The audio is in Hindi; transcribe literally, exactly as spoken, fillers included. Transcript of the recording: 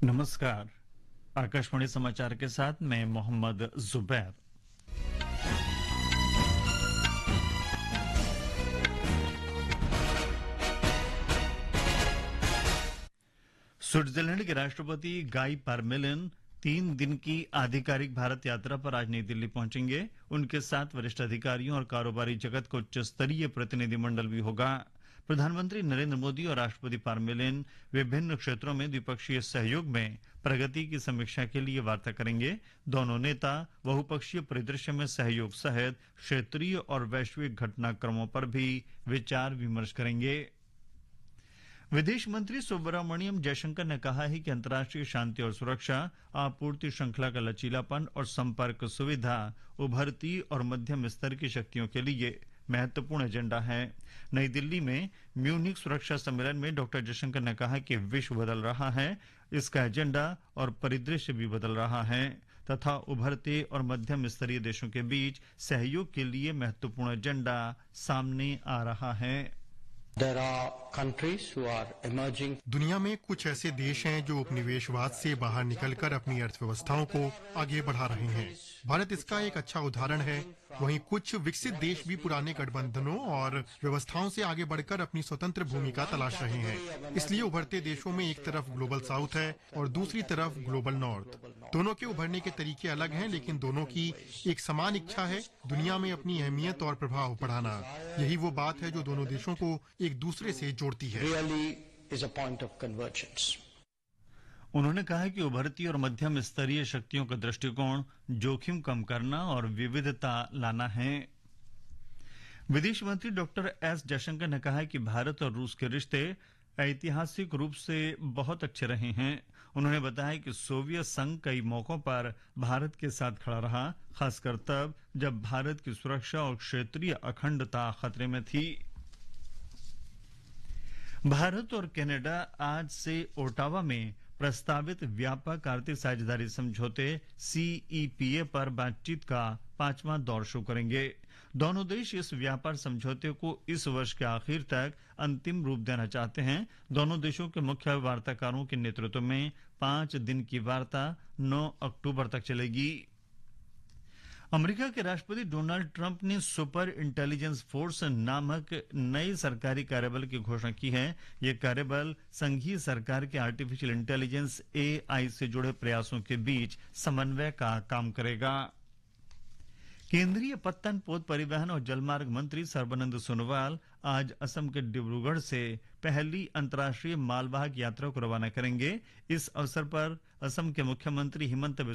नमस्कार। आकाशवाणी समाचार के साथ मैं मोहम्मद जुबैर। स्विट्जरलैंड के राष्ट्रपति गाई पारमेलिन तीन दिन की आधिकारिक भारत यात्रा पर आज नई दिल्ली पहुंचेंगे। उनके साथ वरिष्ठ अधिकारियों और कारोबारी जगत का उच्च स्तरीय प्रतिनिधिमंडल भी होगा। प्रधानमंत्री नरेंद्र मोदी और राष्ट्रपति पारमेलिन विभिन्न क्षेत्रों में द्विपक्षीय सहयोग में प्रगति की समीक्षा के लिए वार्ता करेंगे। दोनों नेता बहुपक्षीय परिदृश्य में सहयोग सहित क्षेत्रीय और वैश्विक घटनाक्रमों पर भी विचार विमर्श करेंगे। विदेश मंत्री सुब्रमण्यम जयशंकर ने कहा है कि अंतर्राष्ट्रीय शांति और सुरक्षा, आपूर्ति श्रृंखला का लचीलापन और संपर्क सुविधा उभरती और मध्यम स्तर की शक्तियों के लिए महत्वपूर्ण एजेंडा है। नई दिल्ली में म्यूनिख सुरक्षा सम्मेलन में डॉक्टर जयशंकर ने कहा कि विश्व बदल रहा है, इसका एजेंडा और परिदृश्य भी बदल रहा है तथा उभरते और मध्यम स्तरीय देशों के बीच सहयोग के लिए महत्वपूर्ण एजेंडा सामने आ रहा है। There are countries who are emerging. दुनिया में कुछ ऐसे देश हैं जो उपनिवेशवाद से बाहर निकलकर अपनी अर्थव्यवस्थाओं को आगे बढ़ा रहे हैं। भारत इसका एक अच्छा उदाहरण है। वहीं कुछ विकसित देश भी पुराने गठबंधनों और व्यवस्थाओं से आगे बढ़कर अपनी स्वतंत्र भूमिका तलाश रहे हैं। इसलिए उभरते देशों में एक तरफ ग्लोबल साउथ है और दूसरी तरफ ग्लोबल नॉर्थ। दोनों के उभरने के तरीके अलग हैं, लेकिन दोनों की एक समान इच्छा है दुनिया में अपनी अहमियत और प्रभाव बढ़ाना। यही वो बात है जो दोनों देशों को एक दूसरे से जोड़ती है। Really is a point of convergence. उन्होंने कहा कि उभरती और मध्यम स्तरीय शक्तियों का दृष्टिकोण जोखिम कम करना और विविधता लाना है। विदेश मंत्री डॉक्टर एस जयशंकर ने कहा कि भारत और रूस के रिश्ते ऐतिहासिक रूप से बहुत अच्छे रहे हैं। उन्होंने बताया कि सोवियत संघ कई मौकों पर भारत के साथ खड़ा रहा, खासकर तब जब भारत की सुरक्षा और क्षेत्रीय अखंडता खतरे में थी। भारत और कनाडा आज से ओटावा में प्रस्तावित व्यापक आर्थिक साझेदारी समझौते सीईपीए पर बातचीत का पांचवां दौर शुरू करेंगे। दोनों देश इस व्यापार समझौते को इस वर्ष के आखिर तक अंतिम रूप देना चाहते हैं। दोनों देशों के मुख्य वार्ताकारों के नेतृत्व में पांच दिन की वार्ता नौ अक्टूबर तक चलेगी। अमेरिका के राष्ट्रपति डोनाल्ड ट्रंप ने सुपर इंटेलिजेंस फोर्स नामक नए सरकारी कार्यबल की घोषणा की है। यह कार्यबल संघीय सरकार के आर्टिफिशियल इंटेलिजेंस एआई से जुड़े प्रयासों के बीच समन्वय का काम करेगा। केंद्रीय पत्तन, पोत परिवहन और जलमार्ग मंत्री सर्बानंद सोनोवाल आज असम के डिब्रूगढ़ से पहली अंतर्राष्ट्रीय मालवाहक यात्रा को रवाना करेंगे। इस अवसर पर असम के मुख्यमंत्री हिमंत